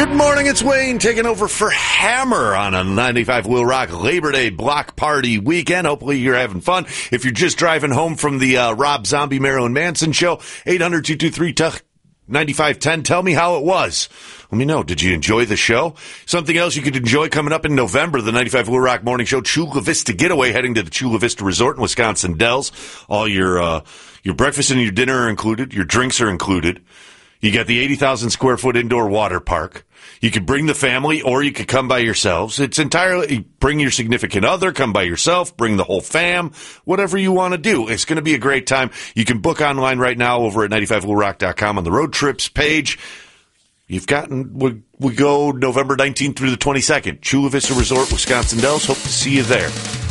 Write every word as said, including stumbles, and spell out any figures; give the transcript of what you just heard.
Good morning, it's Wayne taking over for Hammer on a ninety-five Will Rock Labor Day block party weekend. Hopefully you're having fun. If you're just driving home from the uh, Rob Zombie Marilyn Manson show, eight hundred, two two three, ninety-five ten. Tell me how it was. Let me know. Did you enjoy the show? Something else you could enjoy coming up in November, the ninety-five Will Rock Morning Show, Chula Vista Getaway, heading to the Chula Vista Resort in Wisconsin Dells. All your uh, your breakfast and your dinner are included. Your drinks are included. You got the eighty thousand square foot indoor water park. You could bring the family or you could come by yourselves. It's entirely, bring your significant other, come by yourself, bring the whole fam, whatever you want to do. It's going to be a great time. You can book online right now over at ninety-five will rock dot com on the road trips page. You've gotten, we, we go November nineteenth through the twenty-second. Chula Vista Resort, Wisconsin Dells. Hope to see you there.